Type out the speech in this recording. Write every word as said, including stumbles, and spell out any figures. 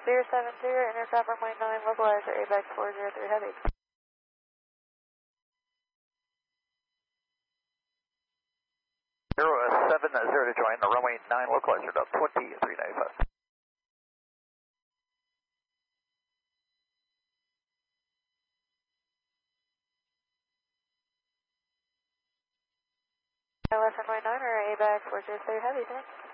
zero seven zero, intercom runway nine, localizer, A BAC four zero three heavy. zero seven zero to join, runway nine, localizer, about twenty-three ninety-five. Left runway nine, or A BAC four zero three heavy, thanks.